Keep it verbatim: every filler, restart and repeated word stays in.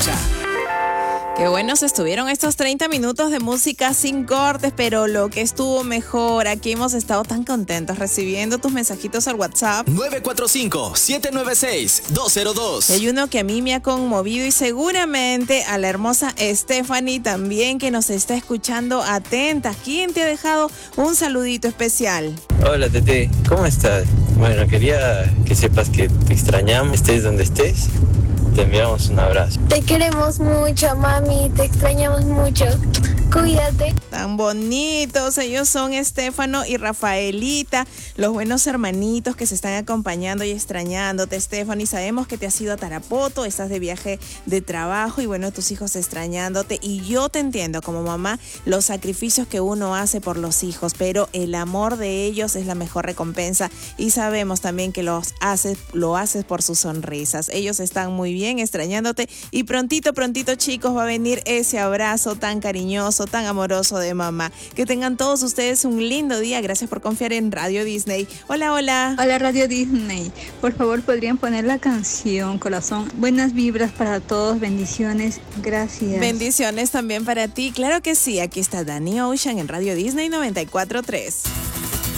escucha. Qué buenos estuvieron estos treinta minutos de música sin cortes, pero lo que estuvo mejor, aquí hemos estado tan contentos recibiendo tus mensajitos al WhatsApp. nueve cuatro cinco, siete nueve seis, dos cero dos. Hay uno que a mí me ha conmovido y seguramente a la hermosa Stephanie también, que nos está escuchando atenta. ¿Quién te ha dejado un saludito especial? Hola Tete, ¿cómo estás? Bueno, quería que sepas que te extrañamos, estés donde estés. Te enviamos un abrazo. Te queremos mucho, mami. Te extrañamos mucho. Cuídate. Tan bonitos. Ellos son Estefano y Rafaelita, los buenos hermanitos que se están acompañando y extrañándote, Estefano. Y sabemos que te has ido a Tarapoto, estás de viaje de trabajo y bueno, tus hijos extrañándote. Y yo te entiendo como mamá los sacrificios que uno hace por los hijos, pero el amor de ellos es la mejor recompensa y sabemos también que los haces, lo haces por sus sonrisas. Ellos están muy bien extrañándote y prontito, prontito, chicos, va a venir ese abrazo tan cariñoso, tan amoroso de mamá. Que tengan todos ustedes un lindo día. Gracias por confiar en Radio Disney. Hola, hola. Hola, Radio Disney. Por favor, ¿podrían poner la canción Corazón? Buenas vibras para todos. Bendiciones. Gracias. Bendiciones también para ti. Claro que sí. Aquí está Danny Ocean en Radio Disney noventa y cuatro punto tres.